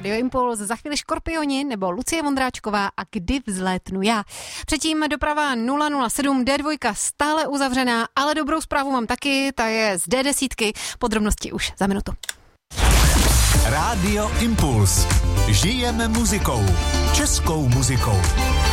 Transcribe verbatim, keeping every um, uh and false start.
Radio Impuls, za chvíli Škorpioni nebo Lucie Vondráčková a Kdy vzlétnu já. Předtím doprava nula nula sedm, D dva stále uzavřená, ale dobrou zprávu mám taky, ta je z D deset, podrobnosti už za minutu. Radio Impuls. Žijeme muzikou. Českou muzikou.